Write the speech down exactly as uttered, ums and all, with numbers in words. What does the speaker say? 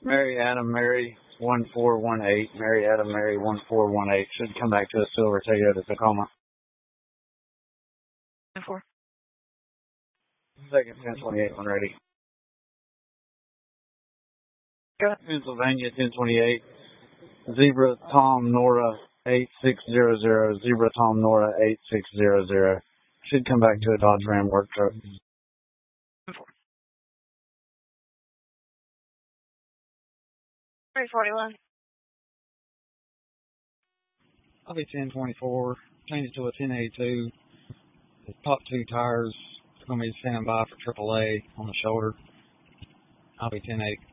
Mary Adam Mary one four one eight. Mary Adam Mary one four one eight. Should come back to a silver Toyota Tacoma. Four. Second ten twenty-eight when ready. Go. Pennsylvania ten twenty-eight. Zebra Tom Nora eight six zero zero. Zebra Tom Nora eight six zero zero. Should come back to a Dodge Ram work truck. Four. three forty-one. I'll be ten twenty-four. Change it to a ten eighty-two. The top two tires are going to be standing by for triple A on the shoulder. I'll be ten eighty.